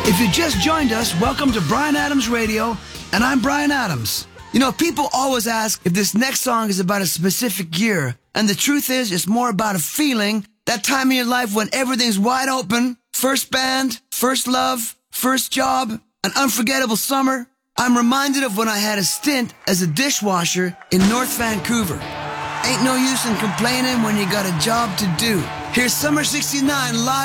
If you just joined us, welcome to Bryan Adams Radio, and I'm Bryan Adams. You know, people always ask if this next song is about a specific year, and the truth is, it's more about a feeling, that time in your life when everything's wide open, first band, first love, first job, an unforgettable summer. I'm reminded of when I had a stint as a dishwasher in North Vancouver. Ain't no use in complaining when you got a job to do. Here's Summer 69 live.